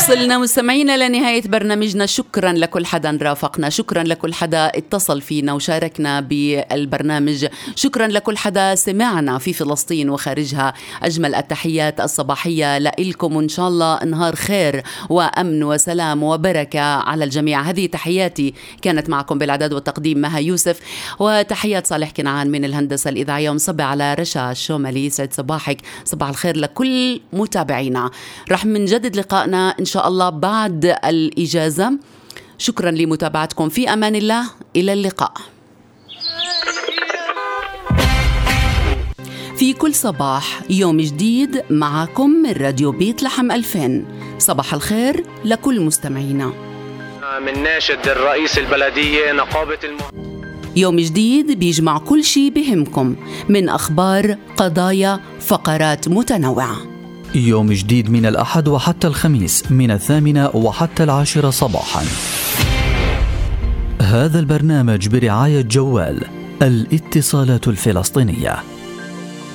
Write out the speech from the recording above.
وصلنا مستمعينا لنهاية برنامجنا. شكرا لكل حدا رافقنا، شكرا لكل حدا اتصل فينا وشاركنا بالبرنامج، شكرا لكل حدا سمعنا في فلسطين وخارجها. أجمل التحيات الصباحية لإلكم، وإن شاء الله نهار خير وأمن وسلام وبركة على الجميع. هذه تحياتي، كانت معكم بالإعداد والتقديم مها يوسف، وتحيات صالح كنعان من الهندسة الإذاعية، ومصبع على رشا الشوملي. سعد صباحك، صباح الخير لكل متابعينا. رح منجدد لقائنا إن شاء الله بعد الإجازة. شكرا لمتابعتكم، في أمان الله، إلى اللقاء. في كل صباح يوم جديد معكم من راديو بيت لحم 2000. صباح الخير لكل مستمعينا. من ناشد الرئيس البلدية نقابة يوم جديد بيجمع كل شي بهمكم من أخبار، قضايا، فقرات متنوعة. يوم جديد من الأحد وحتى الخميس من 8 وحتى 10 صباحا. هذا البرنامج برعاية جوال الاتصالات الفلسطينية.